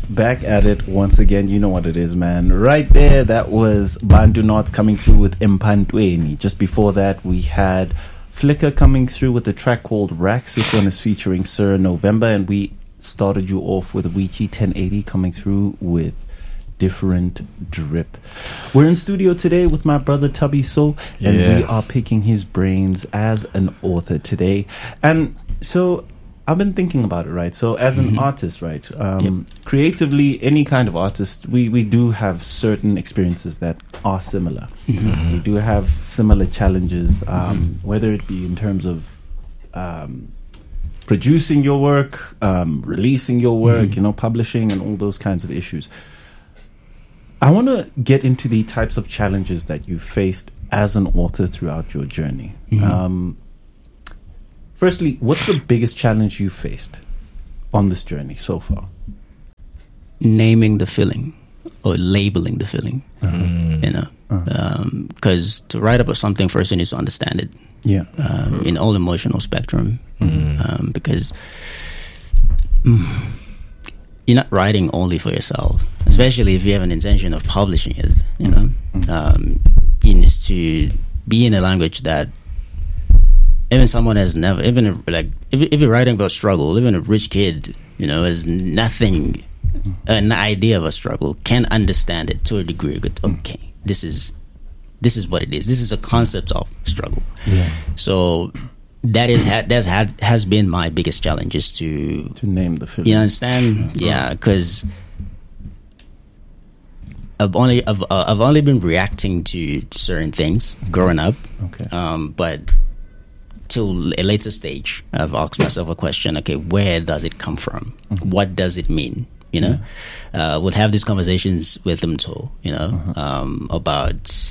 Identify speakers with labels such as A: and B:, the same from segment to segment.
A: Back at it once again. You know what it is, man. Right there, that was Bantu Knots coming through with Impantweni. Just before that, we had Flicker coming through with a track called Rax. This one is featuring Sir November, and we started you off with Avicii 1080 coming through with Different Drip. We're in studio today with my brother Tubby Soul, and we are picking his brains as an author today. And so I've been thinking about it, right? So as an artist, right, creatively, any kind of artist, we do have certain experiences that are similar. We do have similar challenges, whether it be in terms of producing your work, releasing your work, publishing and all those kinds of issues. I want to get into the types of challenges that you faced as an author throughout your journey. Firstly, what's the biggest challenge you faced on this journey so far?
B: Naming the feeling or labeling the feeling, because to write about something first you need to understand it. In all emotional spectrum, because you're not writing only for yourself, especially if you have an intention of publishing it. You need to be in a language that even someone has never, even if you're writing about struggle, even a rich kid, has nothing, an idea of a struggle, can understand it to a degree. But okay, this is what it is. This is a concept of struggle. So that has been my biggest challenge, is to
A: name the feeling.
B: You understand? Because I've only been reacting to certain things growing up. But till a later stage, I've asked myself a question: okay, where does it come from? What does it mean? We'll have these conversations with them too. About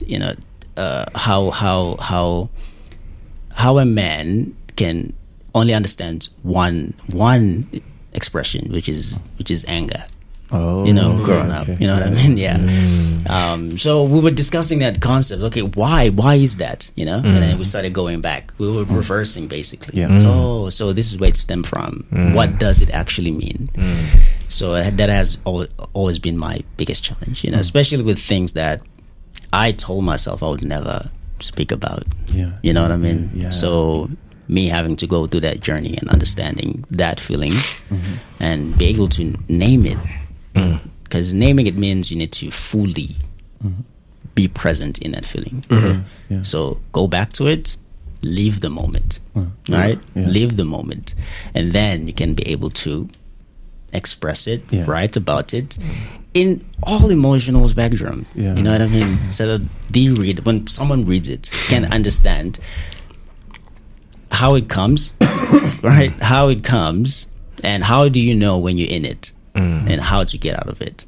B: how a man can only understand one expression, which is anger. Growing up, you know what I mean? So we were discussing that concept. Okay, why is that? And then we started going back. We were reversing, basically. So this is where it stemmed from. What does it actually mean? So that has always been my biggest challenge, especially with things that I told myself I would never speak about. You know what I mean? So me having to go through that journey and understanding that feeling and be able to name it. Because naming it means you need to fully be present in that feeling. So go back to it, leave the moment, right? Leave the moment, and then you can be able to express it, write about it in all emotional spectrum. You know what I mean? So that when someone reads it, can understand how it comes, right? How it comes, and how do you know when you're in it? And how to get out of it.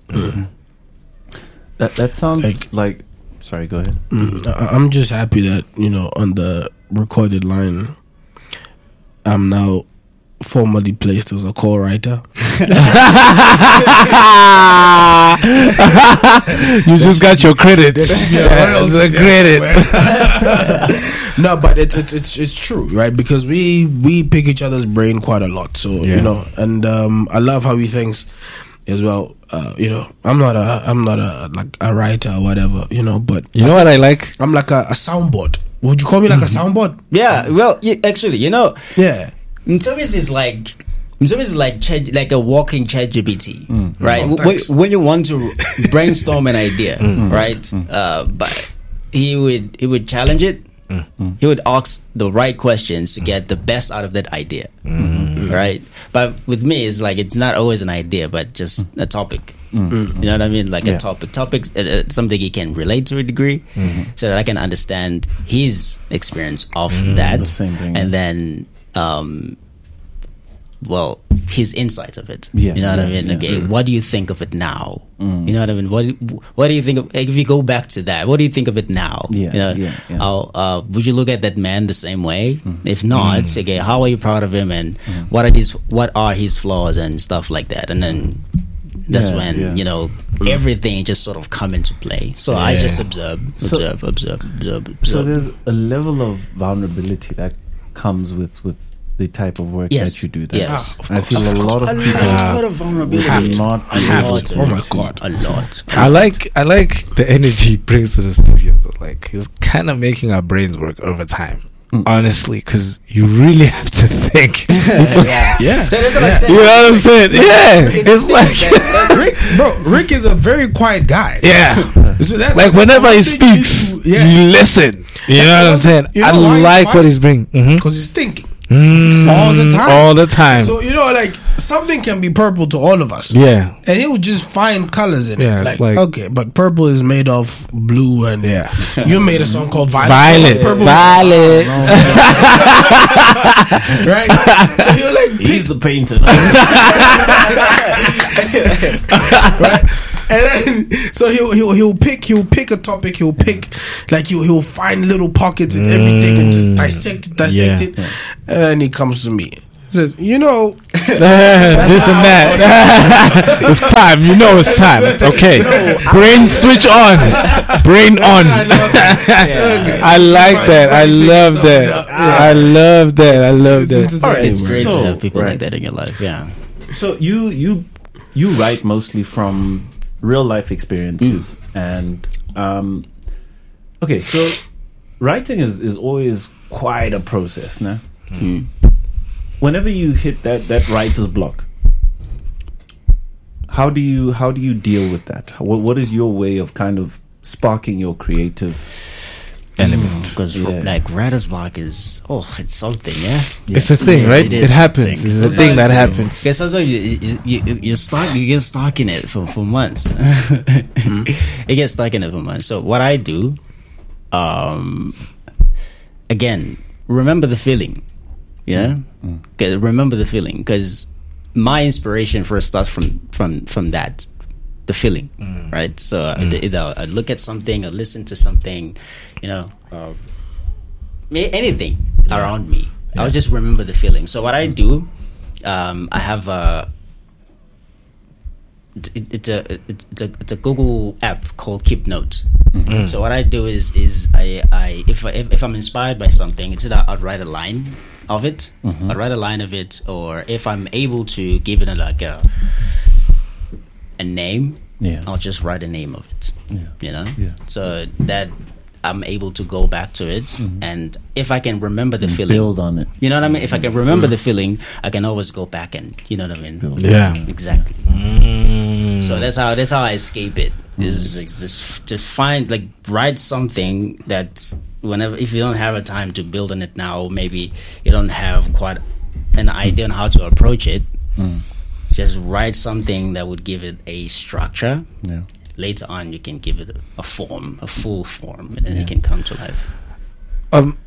A: That sounds like sorry, go ahead.
C: I'm just happy that on the recorded line I'm now formally placed as a co-writer. You just got your credits. The credits. No, but it's true, right? Because we pick each other's brain quite a lot. So and I love how he thinks as well. I'm not a like a writer or whatever, but
D: you know what I like?
C: I'm like a soundboard. Would you call me like a soundboard?
B: Yeah, well, actually,
C: yeah.
B: Mtomis is like a walking ChatGPT, right? When you want to brainstorm an idea, right? But he would challenge it. He would ask the right questions to get the best out of that idea, right? But with me, it's like it's not always an idea, but just a topic. You know what I mean? Like a topic, something he can relate to a degree, so that I can understand his experience of that,
A: the same thing,
B: and then his insight of it. You know what I mean? Okay, what do you think of it now? You know what I mean? What do you think of, if you go back to that, what do you think of it now? Would you look at that man the same way? If not, okay, how are you proud of him, and what are his flaws and stuff like that? And then that's when everything just sort of come into play. So I just observe.
A: So there's a level of vulnerability that comes with the type of work
B: Yes.
A: that you do. That
B: Yes.
A: I feel a lot of people
B: a lot of vulnerability.
A: not
C: have to. Oh my God.
B: A lot.
D: I like the energy he brings to the studio. Though. Like he's kind of making our brains work overtime. Honestly, because you really have to think.
C: Yeah.
B: So that's what I'm saying.
D: You know what I'm saying? Yeah, it's like
C: Rick is a very quiet guy.
D: yeah.
C: So
D: Like whenever he speaks, you listen. You know what I'm saying?
C: You know
D: I
C: why?
D: like
C: Why?
D: what he's bringing.
C: Because he's thinking all the time.
D: All the time.
C: So like something can be purple to all of us.
D: Yeah.
C: And he'll just find colors in
D: Yeah,
C: it.
D: it's like-
C: okay, but purple is made of blue, and you made a song called Violet.
D: Violet.
C: Purple.
D: Violet.
C: Right? So he'll like
A: He's
C: pick,
A: the painter.
C: right? And then so he'll pick a topic, he'll find little pockets in everything and just dissect it. And then he comes to me. Says,
D: this and that. It's time. You know it's time. It's okay. Brain switch on. Brain on. I like that. I love that. I love that. I love that.
A: All right,
B: It's great to
A: so-
B: have people
A: right.
B: like that in your life. Yeah.
A: So you write mostly from real life experiences, and okay, so writing is always quite a process, nah? Whenever you hit that writer's block, how do you deal with that? What is your way of kind of sparking your creative element?
B: Because like writer's block is it's something, yeah.
D: It's a thing, right? It happens. It's a thing that happens.
B: Because sometimes you get stuck in it for months. You get stuck in it for months. So what I do, again, remember the feeling. Yeah, remember the feeling, because my inspiration first starts from that, the feeling, right? So either I look at something or listen to something, anything around me. I'll just remember the feeling. So what I do, I have it's a Google app called Keep Note. So what I do is I if I'm inspired by something, it's either I'll write a line of it. I'll write a line of it, or if I'm able to give it a name, I'll just write a name of it. So that I'm able to go back to it, and if I can remember the feeling,
A: build on it.
B: You know what I mean? If I can remember the feeling, I can always go back and you know what I mean?
D: Yeah,
B: exactly. So that's how I escape it. Is just find, like, write something that whenever, if you don't have a time to build on it now, maybe you don't have quite an idea on how to approach it. Just write something that would give it a structure. Yeah. Later on, you can give it a form, a full form, and then it can come to life.
D: I'm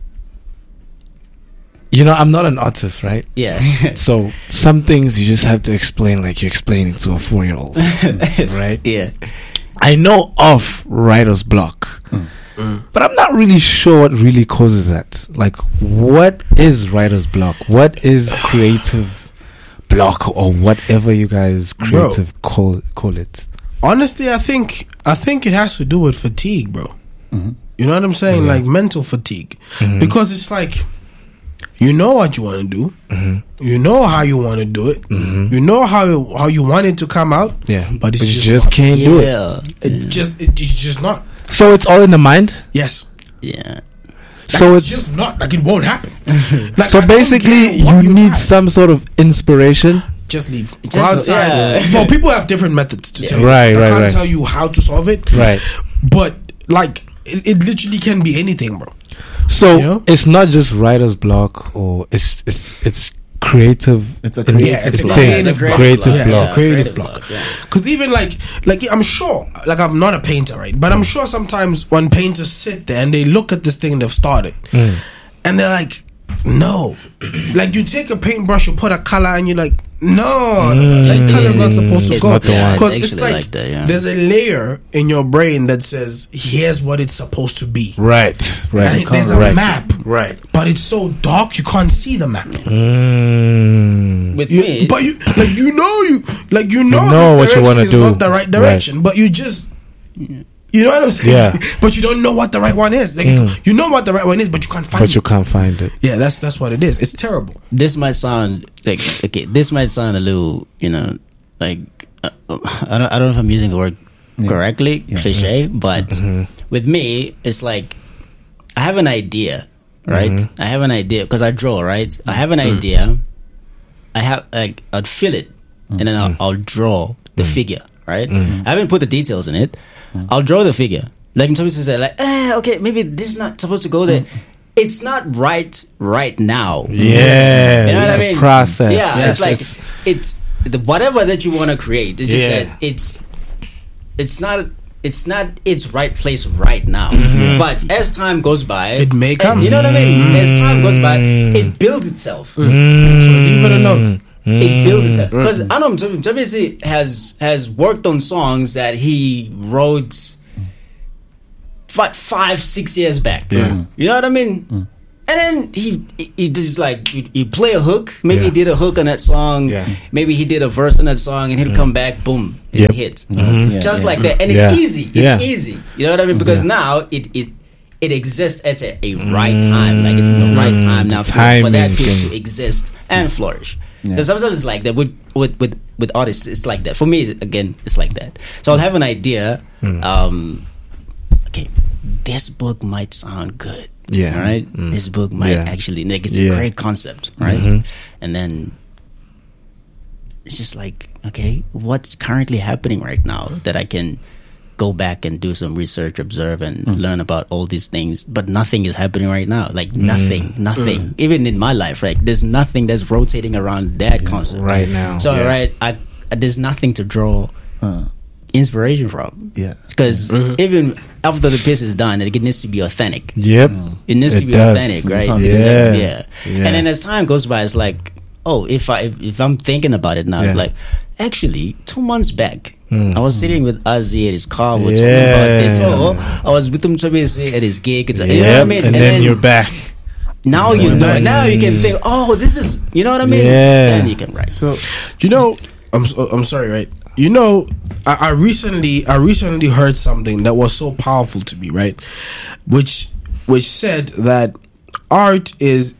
D: not an artist, right?
B: Yeah.
D: So some things you just have to explain like you're explaining to a 4-year-old, right?
B: Yeah.
D: I know of writer's block, but I'm not really sure what really causes that. Like, what is writer's block? What is creative block, or whatever you guys creative call it?
C: Honestly, I think it has to do with fatigue, bro. You know what I'm saying? Like mental fatigue, because it's like, you know what you want to do, you know how you want to do it, you know how you want it to come out, but it's
D: you
C: just
D: can't do it.
C: It's just not.
D: So it's all in the mind.
C: Yes.
B: Yeah.
D: So
C: it's just not, like, it won't happen. Like,
D: so basically, you need some sort of inspiration.
C: Just leave. Go outside. Well, people have different methods to tell you.
D: Right.
C: I can't tell you how to solve it.
D: Right.
C: But like, it literally can be anything, bro.
D: So it's not just writer's block, or it's creative.
A: It's a creative block.
D: Creative block.
C: Because even like I'm sure, like, I'm not a painter, right? But I'm sure sometimes when painters sit there and they look at this thing they've started, and they're like, no. Like, you take a paintbrush, you put a color, and you're like, no, that color's not supposed to go. Because it's like there's a layer in your brain that says, here's what it's supposed to be.
D: Right.
C: And there's a map. Right. But it's so dark you can't see the map.
B: With me,
C: but you know
D: what you want to do.
C: Not the right direction, but you just You know what I'm saying?
D: Yeah.
C: But you don't know what the right one is. Like, you know what the right one is, but you can't find it.
D: But you can't find it.
C: Yeah, that's what it is. It's terrible.
B: This might sound like, okay, this might sound a little, you know, like, I don't know if I'm using the word correctly, cliche, but with me, it's like, I have an idea, right? I have an idea, because I draw, right? I have an idea. I'd fill it, and then I'll draw the figure, right? I haven't put the details in it. I'll draw the figure. Like somebody says, like, okay, maybe this is not supposed to go there. It's not right now.
D: Yeah,
B: you know what I mean?
D: A process.
B: Yeah, it's like it's whatever that you want to create. It's just that it's not its right place right now. But as time goes by,
C: it may come.
B: You know what I mean? As time goes by, it builds itself. So leave it alone. It builds itself. Because I know Mthabisi has worked on songs that he wrote 5-6 years back. You know what I mean? And then he just like he play a hook. Maybe he did a hook on that song. Maybe he did a verse on that song, and he'll come back, boom, it's a hit. Just like that, and it's easy. It's easy. You know what I mean? Because now it exists at a right time. Like it's the right time now for that piece to exist and flourish. Because sometimes it's like that with artists. It's like that. For me, again, it's like that. So I'll have an idea. Okay, this book might sound good. Yeah. Right? This book might actually, like, it's a great concept, right? And then it's just like, okay, what's currently happening right now that I can go back and do some research, observe, and learn about all these things, but nothing is happening right now. Like nothing. Even in my life, right? There's nothing that's rotating around that concept
D: right now.
B: So, right, there's nothing to draw inspiration from. Because even after the piece is done, it needs to be authentic. It needs to be authentic, right? And then as time goes by, it's like, oh, if I'm thinking about it now, it's like, actually 2 months back, I was sitting with Azzy at his car. We're talking about this. I was with him at his gig. It's like, you know what I mean?
D: And then you're back.
B: Now you know. Now you can think, oh, this is, you know what I mean? And you can write.
C: So, you know, I'm sorry, right? You know, I recently heard something that was so powerful to me, right? Which said that art is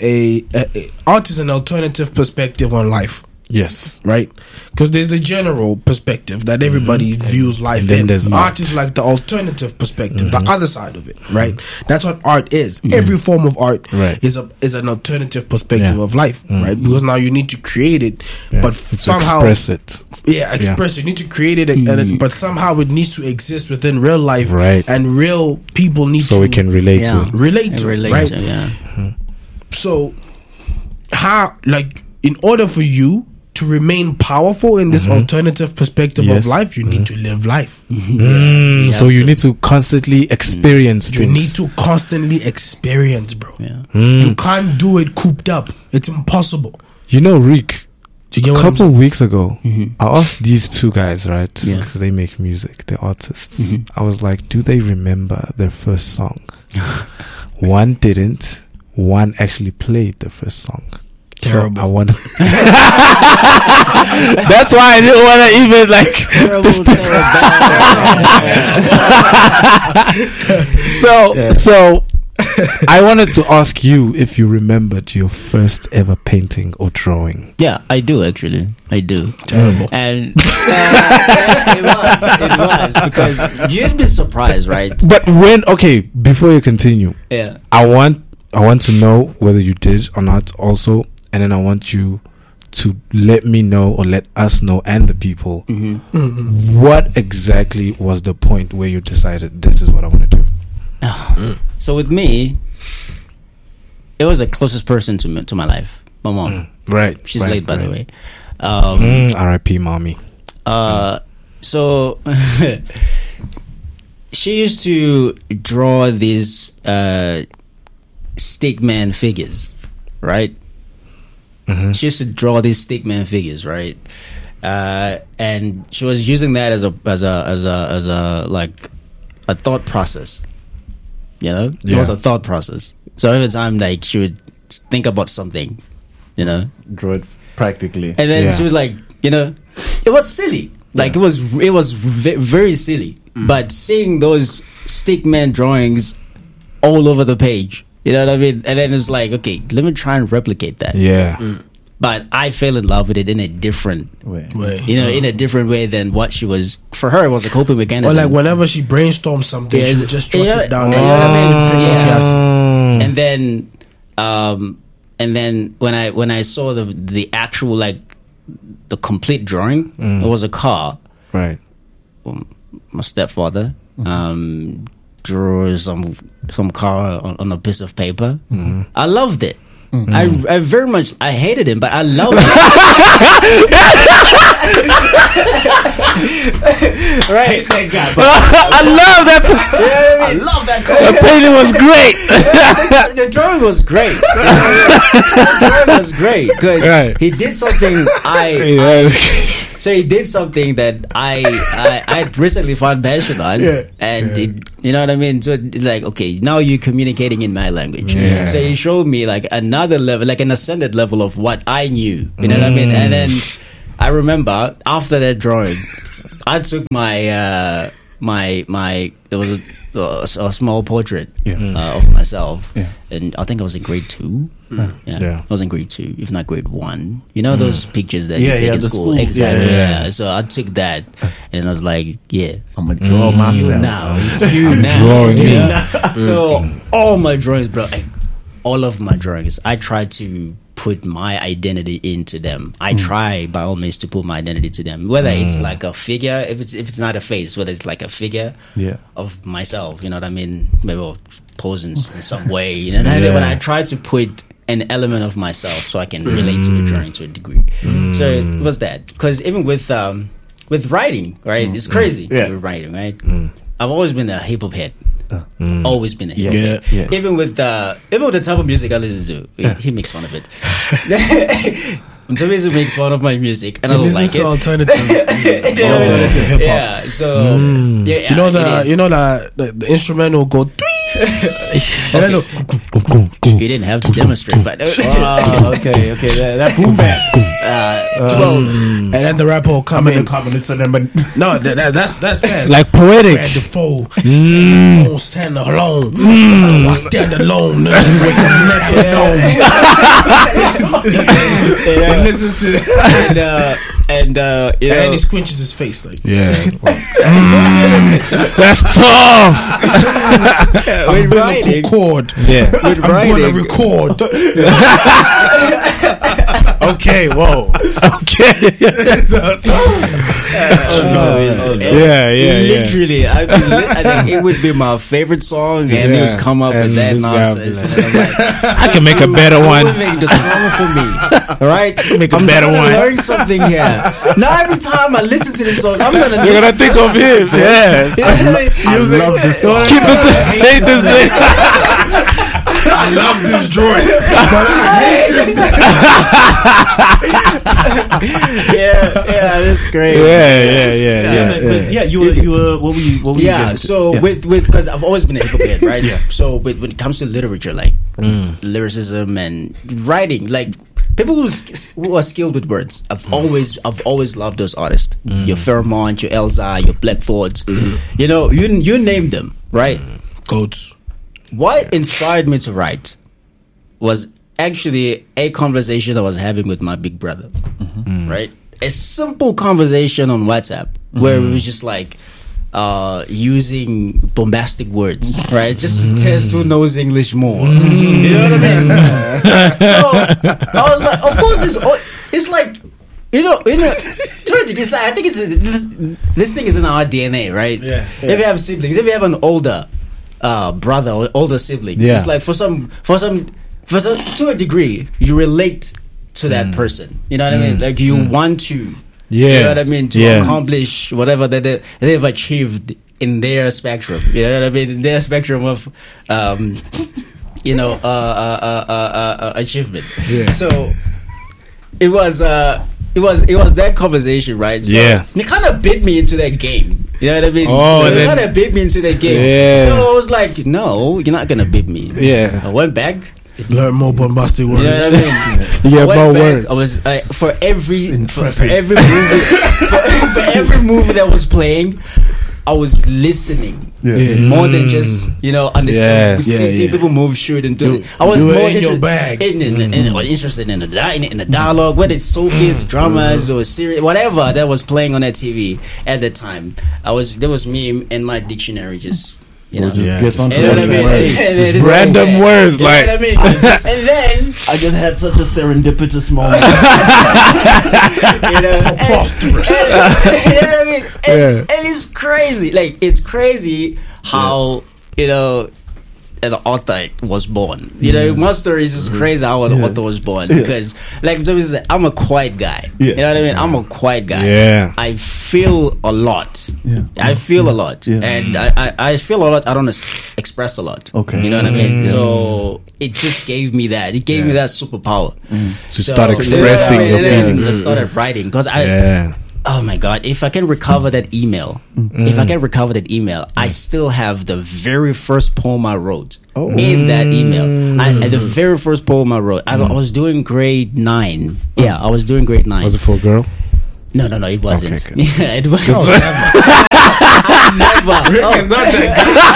C: an alternative perspective on life.
D: Yes.
C: Right? Because there's the general perspective that everybody views life in. Art is like the alternative perspective, the other side of it, right? That's what art is. Every form of art is an alternative perspective of life, right? Because now you need to create it, but somehow
D: express it.
C: Express it. You need to create it, but somehow it needs to exist within real life,
D: right?
C: And real people need
D: so we can relate to it.
C: Relate to it, right? So, how, like, in order for you to remain powerful in this alternative perspective of life, you need to live life.
D: So you need to constantly experience things.
C: You need to constantly experience, bro. You can't do it cooped up. It's impossible.
D: You know, Rick, a couple of weeks ago, I asked these two guys, right? Because they make music, they're artists. I was like, do they remember their first song? One didn't. One actually played the first song.
C: Terrible.
D: So I want. That's why I didn't want to even like. So I wanted to ask you if you remembered your first ever painting or drawing.
B: Yeah, I do actually. I do.
C: Terrible.
B: And it was because you'd be surprised, right?
D: But before you continue, I want to know whether you did or not also. And then I want you to let me know, or let us know, and the people, what exactly was the point where you decided this is what I want to do?
B: So with me, it was the closest person to my life, my mom.
D: Right.
B: She's late, by the way.
D: R.I.P. mommy.
B: So she used to draw these stickman figures, right? She used to draw these stickman figures, right? And she was using that as a like a thought process. You know, it was a thought process. So every time, like, she would think about something, you know,
A: draw it practically,
B: and then she was like, you know, it was silly. Like it was very silly. But seeing those stickman drawings all over the page, you know what I mean? And then it's like, okay, let me try and replicate that.
D: Yeah.
B: But I fell in love with it in a different way. You know, in a different way than what she was. For her, it was a coping mechanism.
C: Or like whenever she brainstorms something, she would just jot it down.
B: You know what I mean? And then when I saw the actual, like, the complete drawing, it was a car.
D: Right.
B: My stepfather drew some car on a piece of paper. I loved it. I very much, I hated him, but I loved it. Right, thank God.
D: I love that.
B: I love that car.
D: The painting was great.
B: The drawing was great. The drawing was great because he did something so he did something that I recently found passion on, and you know what I mean. So like, okay, now you're communicating in my language. So he showed me like another level, like an ascended level of what I knew. You know what I mean? And then I remember after that drawing, I took my there was a small portrait of myself, and I think I was in grade 2. I was in grade 2, if not grade 1. You know those pictures that you take in school? Exactly. So I took that, and I was like, I'm gonna draw myself now. It's you now.
D: Drawing me.
B: So all my drawings, bro, all of my drawings, I try to put my identity into them. I try by all means to put my identity to them, whether it's like a figure, if it's not a face, whether it's like a figure of myself, you know what I mean, maybe posing in some way, you know what I mean? When I try to put an element of myself so I can relate to the drawing to a degree. So it was that, because even with writing, right, it's crazy with writing, right? I've always been a hip-hop head. Always been a hip hop. Even with the type of music I listen to, he makes fun of it. Tobias makes fun of my music, and I don't like it.
C: Alternative hip hop.
B: Yeah, so
C: you know the instrumental go.
B: You didn't have to demonstrate, but
A: okay, that boom bap.
C: And then the rapper will come in. No, that's fair.
D: Like poetic.
C: Brad Defoe, don't stand alone. I stand alone. Listens to
B: and you know,
C: and he squinches his face like
D: that's tough.
C: With writing, with
B: writing,
C: I'm gonna record.
D: Okay, whoa. Okay.
B: Literally, I think it would be my favorite song, and it would come up with that nonsense. And I'm like,
D: I can make a better one.
B: Make the song for me, right?
D: Make a better one.
B: Learn something here. Now every time I listen to this song, you're
D: gonna think of him. Yes,
A: I love this song.
D: Keep it to hate this thing.
C: I love this drawing.
B: That's great.
A: Yeah. You were. What were you?
B: Yeah. So with because I've always been a hip hop head, right? So when it comes to literature, like lyricism and writing, like people who are skilled with words, I've always loved those artists. Your Fairmont, your Elza, your Black Thoughts. You know, you name them, right?
C: Codes.
B: What inspired me to write was actually a conversation I was having with my big brother, right? A simple conversation on WhatsApp where it was just like using bombastic words, right? Just to test who knows English more. You know what I mean? So I was like, of course, it's like, you know, it's like, I think this thing is in our DNA, right? If you have siblings, if you have an older brother or older sibling, it's like for some to a degree you relate to that person, you know what I mean, like you want to you know what I mean, to accomplish whatever that they've achieved in their spectrum, you know what I mean, in their spectrum of achievement. So it was that conversation, right? So it kind of bit me into that game. You know what I mean? It kind of bit me into that game. So I was like, no, you're not gonna beat me. I went back.
C: Learn more bombastic words.
B: You know what I mean?
D: More words.
B: I was for every movie that was playing, I was listening more than just understand. See people move, shoot, and do it. I was more interested in the dialogue, whether it's Sophie's dramas or series, whatever that was playing on that TV at the time. There was me and my dictionary just.
A: Get on
D: random words, like.
B: And then
A: I just had such a serendipitous moment.
B: And it's crazy. Like, it's crazy how an author was born. My story is just crazy how an author was born. Because, like, I'm a quiet guy. You know what I mean? I'm a quiet guy.
D: Yeah.
B: I feel a lot. I feel a lot. And I feel a lot. I don't express a lot.
A: Okay.
B: You know what I mean? So it just gave me that. It gave me that superpower.
D: To start expressing your feelings.
B: I started writing. Because oh my God, if I can recover that email, I still have the very first poem I wrote in that email. The very first poem I wrote. I was doing grade 9. Yeah, I was doing grade 9.
D: Was it for a girl?
B: No, it wasn't.
D: Okay,
B: Yeah, it was. Never.
C: Rick is not that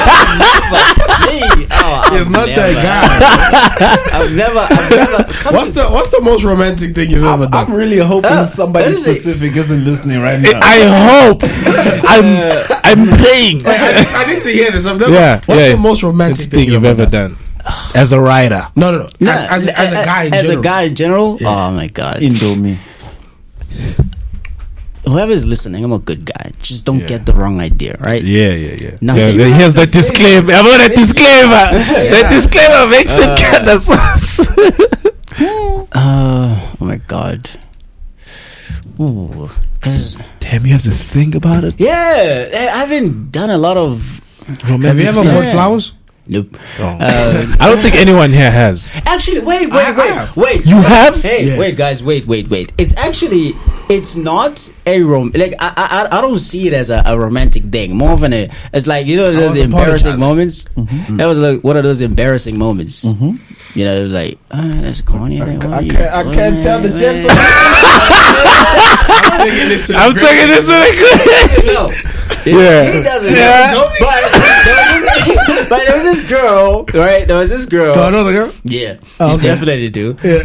C: guy. He's not that guy.
B: I've never.
C: What's the most romantic thing you've ever done?
A: I'm really hoping somebody specific isn't listening right now.
D: I hope. I'm praying.
C: I need to hear this. What's the most romantic
D: thing you've ever done? As a writer?
C: No. As a guy in general.
B: As a guy in general? Yeah. Oh my God.
A: Indomie.
B: Whoever's listening, I'm a good guy. Just don't get the wrong idea, right?
D: Yeah. Here's the disclaimer. I want a disclaimer. The disclaimer makes it kind of sauce.
B: Oh my God. Ooh,
D: damn, you have to think about it.
B: Yeah, I haven't done a lot of.
C: Have you ever bought flowers?
B: Nope.
D: I don't think anyone here has.
B: Actually, wait.
D: You have?
B: Hey, wait, guys, wait. It's not a I don't see it as a romantic thing. More of it's like, those embarrassing moments. Mm-hmm. That was like one of those embarrassing moments. Mm-hmm. Like, that's corny.
A: I can't tell the gentleman.
D: I'm taking this to the grave.
B: No. He doesn't. Yeah. But there was this girl, right? Do I know the girl? Yeah. You definitely do. Yeah.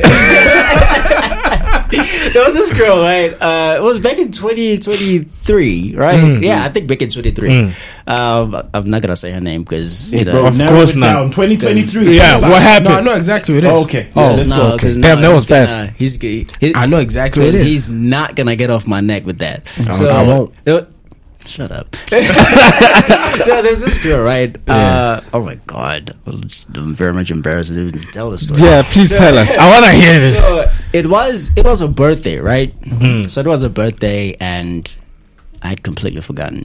B: There was this girl, right? It was back in 2023, right? Yeah, I think back in 2023. I'm not gonna say her name because
D: of course not.
A: 2023.
D: Yeah, what happened?
C: No, I know exactly what it is.
A: Oh, okay.
B: Let's go.
D: Okay. Damn, that was fast.
C: I know exactly what it is.
B: He's not gonna get off my neck with that. So
C: I won't.
B: Shut up. So there's this girl, right? Oh my God, I'm very much embarrassed to even tell the story.
D: Yeah, please tell us. I want to hear this.
B: So it was a birthday, right? Mm-hmm. So it was a birthday, and I had completely forgotten.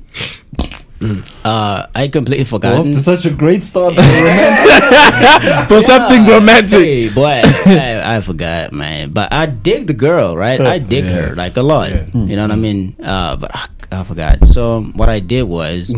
B: Off
A: to such a great start
D: for something romantic.
B: Hey, boy, I forgot, man. But I dig the girl, right? I dig her like a lot. Yeah. You know what I mean? But I forgot. So what I did was,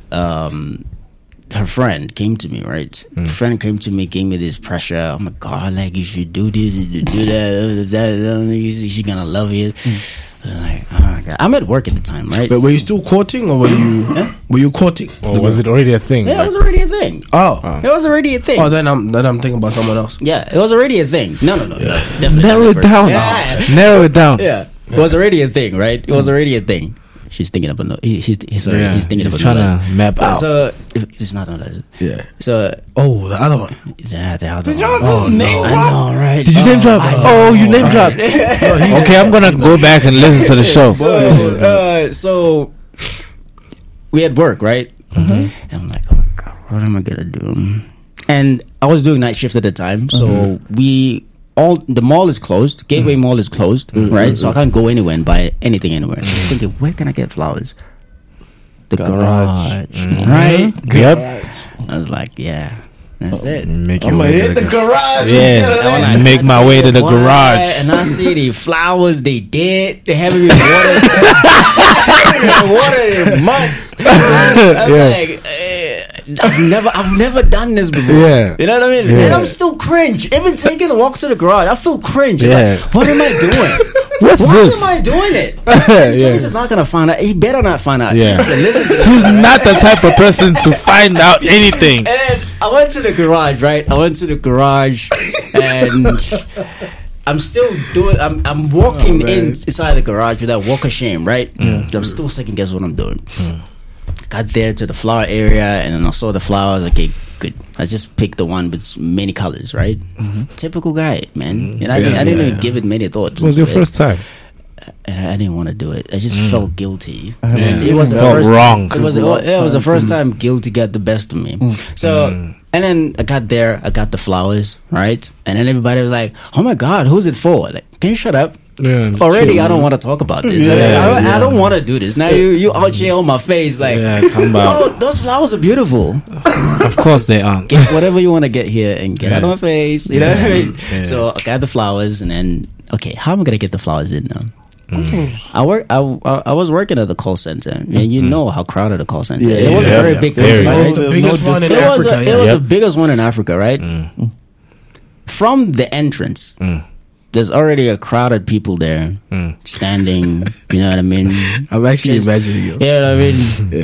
B: her friend came to me, right? Her friend came to me, gave me this pressure. Oh my God, like, you should do this, do that. She's gonna love you. Like, oh my God. I'm at work at the time, right?
C: But were you still courting, or were you courting?
D: Or was it already a thing?
B: Yeah, it was already a thing.
C: Oh,
B: it was already a thing.
C: Oh, then I'm thinking about someone else.
B: Yeah, it was already a thing. No, definitely.
D: Narrow it down. Narrow it down.
B: Yeah, it was already a thing, right? It was already a thing. She's thinking of he's thinking of
D: trying to map out.
B: So it's not unless. Yeah. So
C: the other one.
B: Yeah, the other
A: one. Did y'all just name drop?
B: I know, right?
D: Did you name drop? You name dropped. Okay, I'm gonna go back and listen to the show.
B: So we had work, right? Mm-hmm. And I'm like, oh my God, what am I gonna do? And I was doing night shift at the time, so the mall is closed. Gateway Mall is closed, right? So I can't go anywhere and buy anything anywhere. So I was thinking, where can I get flowers? The garage. Right?
D: Yep.
B: I was like, yeah, that's it.
A: I'm gonna hit the garage.
D: Yeah, make my way to the garage.
B: And I see the flowers. They dead. They haven't been watered in months. I'm like, I've never done this before.
D: Yeah.
B: You know what I mean?
D: Yeah.
B: And I'm still cringe. Even taking a walk to the garage, I feel cringe.
D: Yeah.
B: Like, what am I doing?
D: What's
B: Why
D: this?
B: am I doing it? Travis is not gonna find out. He better not find out.
D: Yeah.
B: So listen to this,
D: He's
B: right?
D: not the type of person to find out anything.
B: And I went to the garage, right? I went to the garage, and I'm still doing. I'm walking inside the garage with that walk of shame, right? I'm still second guess what I'm doing. Got there to the flower area, and then I saw the flowers. Okay, good. I just picked the one with many colors, right? Typical guy, man. And I didn't even give it many thoughts.
D: It was your first time.
B: And I didn't want to do it. I just felt guilty.
A: It
B: was the
D: felt
B: first
D: wrong.
B: It was the first time guilty got the best of me. So, and then I got there. I got the flowers, right? And then everybody was like, "Oh my God, who's it for?" Like, can you shut up?
D: Yeah,
B: Already, I don't want to talk about this. I don't want to do this. Now you out here on my face, like, oh, those flowers are beautiful.
D: Of course they are.
B: Get whatever you want to get here and get out of my face. You know what I mean? So I got the flowers, and then how am I gonna get the flowers in now? I was working at the call center, and you know how crowded the call center is. It was a very big company.
C: It was the biggest one in Africa.
B: It was the biggest one in Africa, right? From the entrance, there's already a crowd of people there standing. You know what I mean?
C: I'm actually imagining you.
B: You know what I mean?